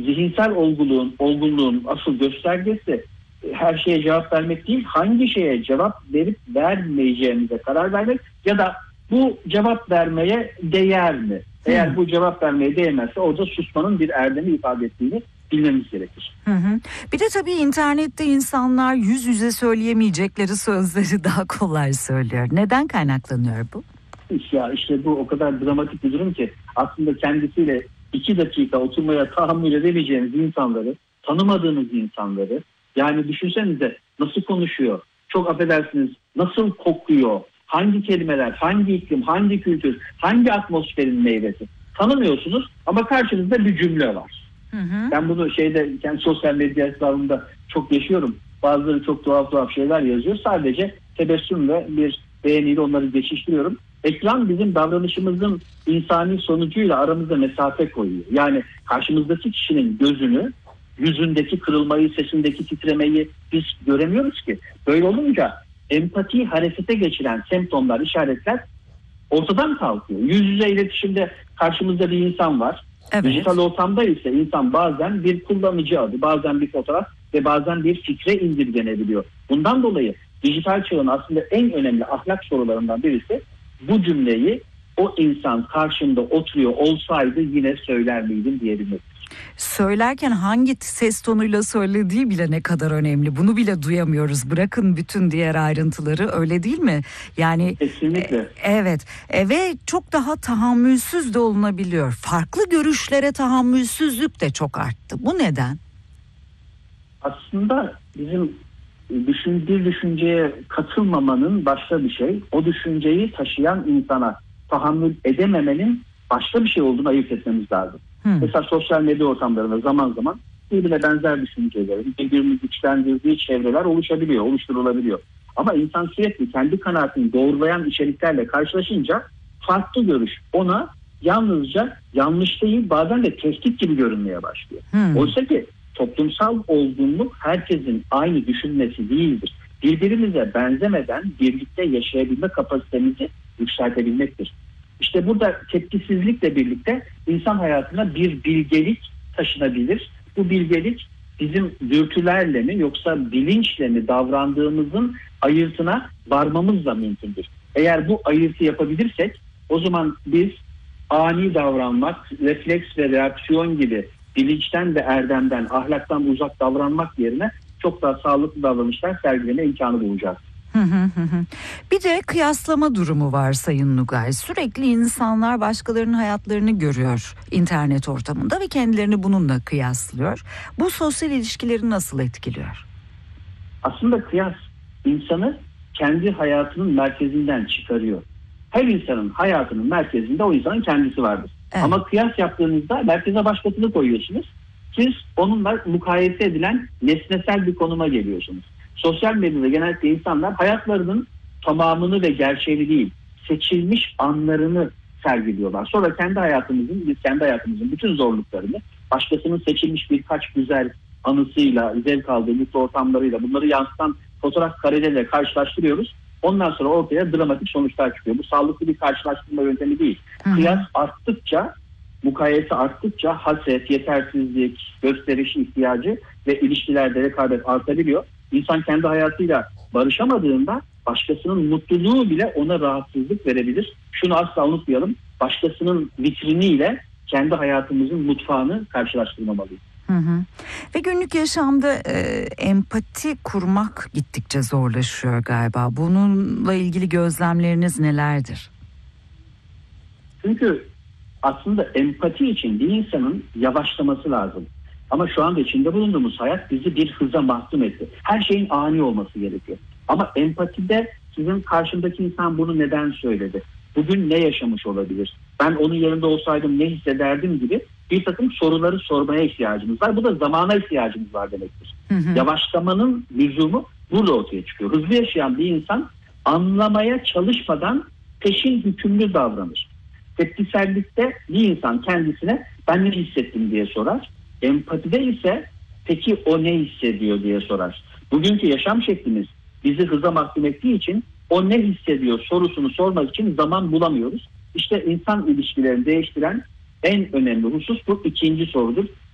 zihinsel olgunluğun asıl göstergesi her şeye cevap vermek değil, hangi şeye cevap verip vermeyeceğimize karar vermek ya da bu cevap vermeye değer mi? Eğer bu cevap vermeye değmezse orada susmanın bir erdemi ifade ettiğini bilmemiz gerekir. Bir de tabii internette insanlar yüz yüze söyleyemeyecekleri sözleri daha kolay söylüyor. Neden kaynaklanıyor bu? Ya işte bu o kadar dramatik bir durum ki aslında kendisiyle 2 dakika oturmaya tahammül edemeyeceğiniz insanları, tanımadığınız insanları, yani düşünsenize nasıl konuşuyor, çok affedersiniz nasıl kokuyor, hangi kelimeler, hangi iklim, hangi kültür, hangi atmosferin meyvesi tanımıyorsunuz ama karşınızda bir cümle var. Ben bunu kendi sosyal medya hesabımda çok yaşıyorum. Bazıları çok tuhaf şeyler yazıyor. Sadece tebessüm ve bir beğeniyle onları geçiştiriyorum. Ekran bizim davranışımızın insani sonucuyla aramızda mesafe koyuyor. Yani karşımızdaki kişinin gözünü, yüzündeki kırılmayı, sesindeki titremeyi biz göremiyoruz ki. Böyle olunca empatiyi harekete geçiren semptomlar, işaretler ortadan kalkıyor. Yüz yüze iletişimde karşımızda bir insan var. Evet. Dijital ortamda ise insan bazen bir kullanıcı adı, bazen bir fotoğraf ve bazen bir fikre indirgenebiliyor. Bundan dolayı dijital çağın aslında en önemli ahlak sorularından birisi bu cümleyi o insan karşımda oturuyor olsaydı yine söyler miydim diyebilmektir. Söylerken hangi ses tonuyla söylediği bile ne kadar önemli. Bunu bile duyamıyoruz. Bırakın bütün diğer ayrıntıları, öyle değil mi? Yani kesinlikle. Evet. Ve çok daha tahammülsüz de olunabiliyor. Farklı görüşlere tahammülsüzlük de çok arttı. Bu neden? Aslında bizim bir düşünceye katılmamanın başka bir şey, o düşünceyi taşıyan insana tahammül edememenin başka bir şey olduğunu ayırt etmemiz lazım. Mesela sosyal medya ortamlarında zaman zaman birbirine benzer düşüncelerin, birbirini güçlendirdiği çevreler oluşturulabiliyor. Ama insan sürekli kendi kanaatini doğrulayan içeriklerle karşılaşınca farklı görüş ona yalnızca yanlış değil, bazen de tehdit gibi görünmeye başlıyor. Oysa ki toplumsal olgunluk herkesin aynı düşünmesi değildir. Birbirimize benzemeden birlikte yaşayabilme kapasitemizi yükseltebilmektir. İşte burada tepkisizlikle birlikte insan hayatına bir bilgelik taşınabilir. Bu bilgelik bizim dürtülerle mi yoksa bilinçle mi davrandığımızın ayırtına varmamız da mümkündür. Eğer bu ayırtı yapabilirsek o zaman biz ani davranmak, refleks ve reaksiyon gibi bilinçten ve erdemden, ahlaktan uzak davranmak yerine çok daha sağlıklı davranışlar sergileme imkanı bulacağız. Bir de kıyaslama durumu var Sayın Nugay. Sürekli insanlar başkalarının hayatlarını görüyor internet ortamında ve kendilerini bununla kıyaslıyor. Bu sosyal ilişkileri nasıl etkiliyor? Aslında kıyas insanı kendi hayatının merkezinden çıkarıyor. Her insanın hayatının merkezinde o insanın kendisi vardır. Evet. Ama kıyas yaptığınızda merkeze başkasını koyuyorsunuz. Siz onunla mukayese edilen nesnesel bir konuma geliyorsunuz. Sosyal medyada genellikle insanlar hayatlarının tamamını ve gerçeğini değil, seçilmiş anlarını sergiliyorlar. Sonra biz kendi hayatımızın bütün zorluklarını başkasının seçilmiş birkaç güzel anısıyla, zevk aldığı mutlu ortamlarıyla bunları yansıtan fotoğraf kareleriyle karşılaştırıyoruz. Ondan sonra ortaya dramatik sonuçlar çıkıyor. Bu sağlıklı bir karşılaştırma yöntemi değil. Kıyas arttıkça, mukayese arttıkça haset, yetersizlik, gösteriş ihtiyacı ve ilişkilerde rekabet artabiliyor. İnsan kendi hayatıyla barışamadığında başkasının mutluluğu bile ona rahatsızlık verebilir. Şunu asla unutmayalım. Başkasının vitriniyle kendi hayatımızın mutfağını karşılaştırmamalıyız. Ve günlük yaşamda empati kurmak gittikçe zorlaşıyor galiba. Bununla ilgili gözlemleriniz nelerdir? Çünkü aslında empati için bir insanın yavaşlaması lazım. Ama şu anda içinde bulunduğumuz hayat bizi bir hıza mahkum etti. Her şeyin ani olması gerekiyor. Ama empatide sizin karşındaki insan bunu neden söyledi? Bugün ne yaşamış olabilir? Ben onun yerinde olsaydım ne hissederdim gibi bir takım soruları sormaya ihtiyacımız var. Bu da zamana ihtiyacımız var demektir. Yavaşlamanın lüzumu burada ortaya çıkıyor. Hızlı yaşayan bir insan anlamaya çalışmadan peşin hükümlü davranır. Tepkisellikte bir insan kendisine ben ne hissettim diye sorar. Empatide ise peki o ne hissediyor diye sorar. Bugünkü yaşam şeklimiz bizi hıza mahkum ettiği için o ne hissediyor sorusunu sormak için zaman bulamıyoruz. İşte insan ilişkilerini değiştiren en önemli husus bu ikinci sorudur.